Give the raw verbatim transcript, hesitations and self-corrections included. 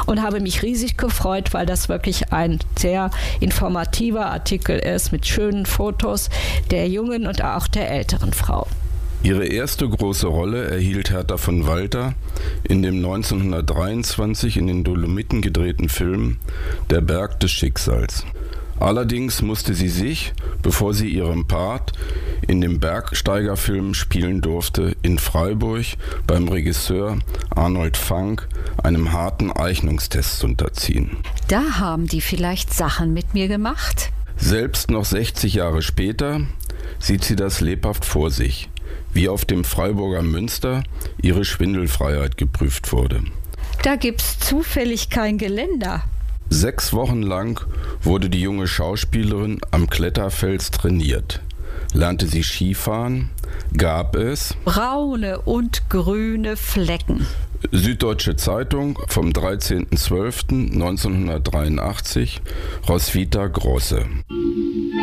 und habe mich riesig gefreut, weil das wirklich ein sehr informativer Artikel ist mit schönen Fotos der jungen und auch der älteren Frau. Ihre erste große Rolle erhielt Hertha von Walter in dem neunzehnhundertdreiundzwanzig in den Dolomiten gedrehten Film Der Berg des Schicksals. Allerdings musste sie sich, bevor sie ihren Part in dem Bergsteigerfilm spielen durfte, in Freiburg beim Regisseur Arnold Fanck einem harten Eignungstest unterziehen. Da haben die vielleicht Sachen mit mir gemacht? Selbst noch sechzig Jahre später sieht sie das lebhaft vor sich, wie auf dem Freiburger Münster ihre Schwindelfreiheit geprüft wurde. Da gibt's zufällig kein Geländer. Sechs Wochen lang wurde die junge Schauspielerin am Kletterfels trainiert. Lernte sie Skifahren, gab es braune und grüne Flecken. Süddeutsche Zeitung vom dreizehnten zwölften neunzehnhundertdreiundachtzig, Roswitha Grosse.